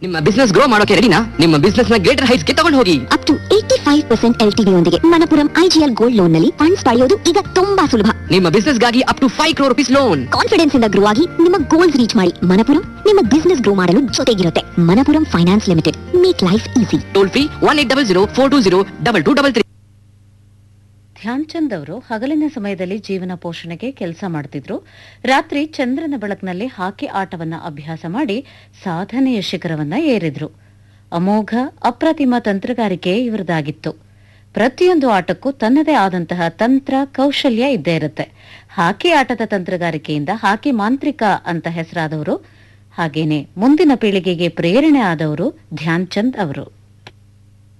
ನಿಮ್ಮ business grow ಮಾಡೋಕೆ ರೆಡಿನಾ? ನಿಮ್ಮ ಬಿಸ್ನೆಸ್ ನ ಗ್ರೇಟರ್ ಹೈಟ್ಸ್ ಗೆ ತಗೊಂಡು ಹೋಗಿ. ಅಪ್ ಟು 85% LTV ಯೊಂದಿಗೆ ಮಣಪುರಂ IGL ಗೋಲ್ಡ್ ಲೋನ್ ನಲ್ಲಿ ಫಂಡ್ಸ್ ಪಡೆಯೋದು ಈಗ ತುಂಬಾ ಸುಲಭ. ನಿಮ್ಮ ಬಿಸ್ನೆಸ್ ಗಾಗಿ up to 5 crore rupees loan. Confidence ಇಂದ ಗ್ರೋ ಆಗಿ ನಿಮ್ಮ ಗೋಲ್ಸ್ ರೀಚ್ ಮಾಡಿ. ಮಣಪುರಂ ನಿಮ್ಮ ಬಿಸ್ನೆಸ್ ಗ್ರೋ ಮಾಡಲು ಜೊತೆಗಿರುತ್ತೆ. Manappuram finance limited, make life easy. Toll free 1800 420 2233. Dhyan Chand ಅವರು ಹಗಲಿನ ಸಮಯದಲ್ಲಿ ಜೀವನ ಪೋಷಣೆಗೆ ಕೆಲಸ ಮಾಡುತ್ತಿದ್ರು. ರಾತ್ರಿ ಚಂದ್ರನ ಬೆಳಕಿನಲ್ಲಿ ಹಾಕಿ ಆಟವನ್ನ ಅಭ್ಯಾಸ ಮಾಡಿ ಸಾಧನೆಯ ಶಿಖರವನ್ನ ಏರಿದ್ರು. ಅಮೋಘ ಅಪ್ರತಿಮ ತಂತ್ರಗಾರಿಕೆ ಇವರದಾಗಿತ್ತು. ಪ್ರತಿಯೊಂದು ಆಟಕ್ಕೂ ತನ್ನದೇ ಆದಂತಹ ತಂತ್ರ ಕೌಶಲ್ಯ ಇದ್ದೇ ಇರುತ್ತೆ. ಹಾಕಿ ಆಟದ ತಂತ್ರಗಾರಿಕೆಯಿಂದ ಹಾಕಿ ಮಾಂತ್ರಿಕ ಅಂತ ಹೆಸರಾದವರು, ಹಾಗೇನೆ ಮುಂದಿನ ಪೀಳಿಗೆಗೆ ಪ್ರೇರಣೆ ಆದವರು ಧ್ಯಾನ್ ಚಂದ್ ಅವರು.